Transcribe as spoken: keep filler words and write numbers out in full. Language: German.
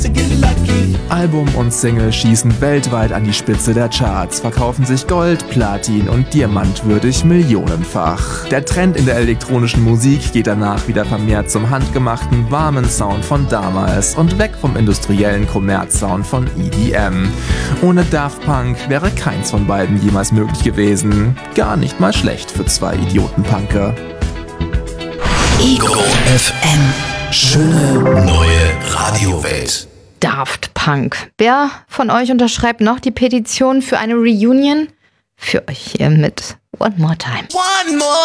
Album und Single schießen weltweit an die Spitze der Charts, verkaufen sich Gold, Platin und Diamantwürdig millionenfach. Der Trend in der elektronischen Musik geht danach wieder vermehrt zum handgemachten, warmen Sound von damals und weg vom industriellen Kommerzsound von E D M. Ohne Daft Punk wäre keins von beiden jemals möglich gewesen. Gar nicht mal schlecht für zwei Idiotenpunker. Ego F M. Schöne neue Radiowelt. Daft Punk. Wer von euch unterschreibt noch die Petition für eine Reunion? Für euch hier mit One More Time. One more